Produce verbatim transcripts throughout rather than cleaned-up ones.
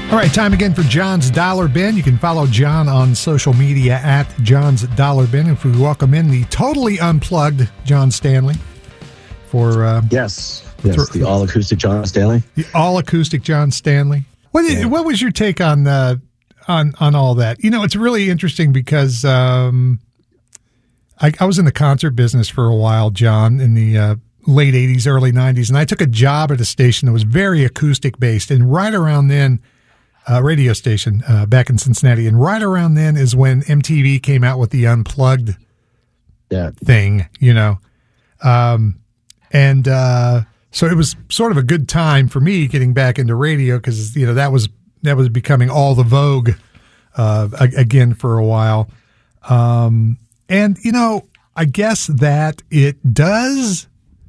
All right, time again for John's Dollar Bin. You can follow John on social media at John's Dollar Bin. If we welcome in the totally unplugged John Stanley for uh, yes, yes, th- the all acoustic John Stanley, the all acoustic John Stanley. What did, yeah. what was your take on uh, on on all that? You know, it's really interesting because um, I, I was in the concert business for a while, John, in the uh, late eighties, early nineties, and I took a job at a station that was very acoustic based, and right around then. Uh, radio station uh, back in Cincinnati, and right around then is when M T V came out with the unplugged yeah. thing, you know, um, and uh, so it was sort of a good time for me getting back into radio because you know that was that was becoming all the vogue uh, again for a while, um, and you know I guess that it does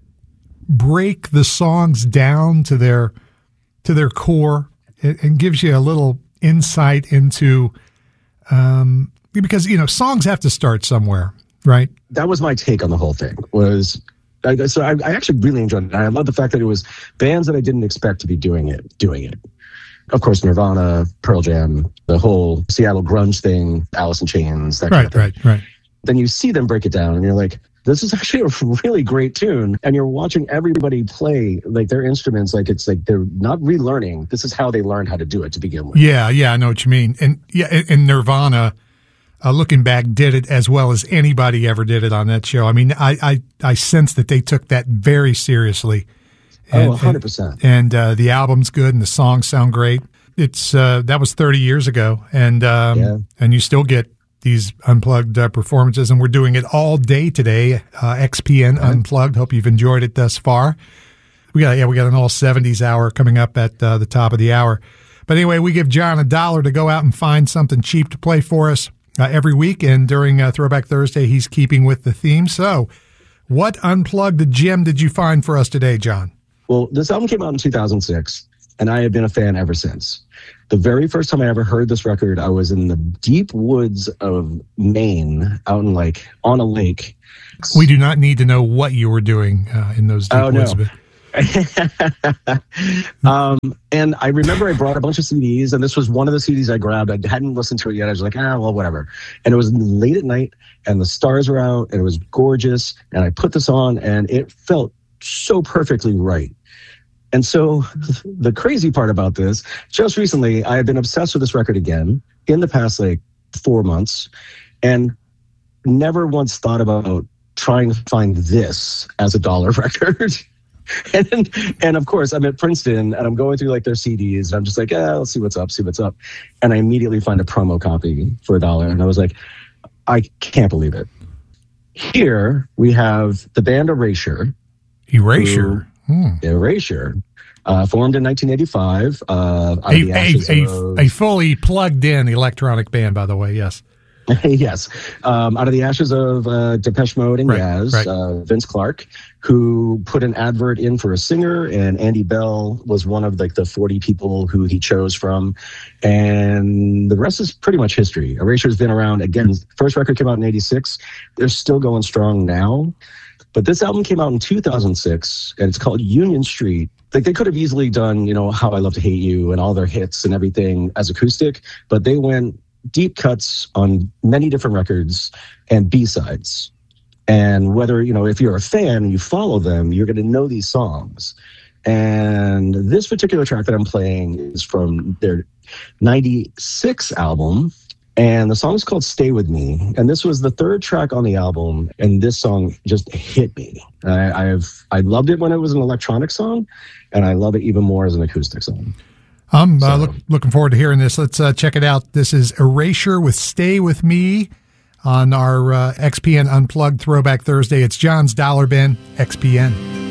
break the songs down to their to their core. It gives you a little insight into, um, because, you know, songs have to start somewhere, right? That was my take on the whole thing was, I, so I, I actually really enjoyed it. I love the fact that it was bands that I didn't expect to be doing it, doing it. Of course, Nirvana, Pearl Jam, the whole Seattle grunge thing, Alice in Chains, that right, kind of thing. Right, right, right. Then you see them break it down and you're like, this is actually a really great tune. And you're watching everybody play like their instruments. Like it's like they're not relearning. This is how they learned how to do it to begin with. Yeah. Yeah. I know what you mean. And yeah. And Nirvana, uh, looking back, did it as well as anybody ever did it on that show. I mean, I, I, I sense that they took that very seriously. And, oh, one hundred percent. And, and uh, the album's good and the songs sound great. It's, uh, that was thirty years ago. And, um, yeah. and you still get these unplugged uh, performances, and we're doing it all day today. Uh, X P N right. Unplugged. Hope you've enjoyed it thus far. We got yeah, we got an all seventies hour coming up at uh, the top of the hour. But anyway, we give John a dollar to go out and find something cheap to play for us uh, every week. And during uh, Throwback Thursday, he's keeping with the theme. So, what unplugged gem did you find for us today, John? Well, this album came out in two thousand six, and I have been a fan ever since. The very first time I ever heard this record, I was in the deep woods of Maine, out in like on a lake. We do not need to know what you were doing uh, in those deep oh, woods. No. um, and I remember I brought a bunch of C Ds, and this was one of the C Ds I grabbed. I hadn't listened to it yet. I was like, ah, well, whatever. And it was late at night, and the stars were out, and it was gorgeous. And I put this on, and it felt so perfectly right. And so the crazy part about this, just recently, I have been obsessed with this record again in the past like four months and never once thought about trying to find this as a dollar record. and and of course, I'm at Princeton and I'm going through like their C Ds and I'm just like, yeah, let's see what's up, see what's up. And I immediately find a promo copy for a dollar. And I was like, I can't believe it. Here we have the band Erasure. Erasure. Hmm. Erasure, uh, formed in nineteen eighty-five. Uh, a, a, a, of, a fully plugged-in electronic band, by the way, yes. yes. Um, out of the ashes of uh, Depeche Mode and right, Yaz, right. Uh, Vince Clarke, who put an advert in for a singer, and Andy Bell was one of like the forty people who he chose from. And the rest is pretty much history. Erasure's been around, again, first record came out in eighty-six. They're still going strong now. But this album came out in two thousand six, and it's called Union Street. Like they could have easily done, you know, How I Love to Hate You and all their hits and everything as acoustic, but they went deep cuts on many different records and B-sides. And whether, you know, if you're a fan and you follow them, you're going to know these songs. And this particular track that I'm playing is from their ninety-six album. And the song is called Stay With Me. And this was the third track on the album. And this song just hit me. I, I've I loved it when it was an electronic song. And I love it even more as an acoustic song. I'm so, uh, look, looking forward to hearing this. Let's uh, check it out. This is Erasure with Stay With Me on our uh, X P N Unplugged Throwback Thursday. It's John's Dollar Bin, X P N.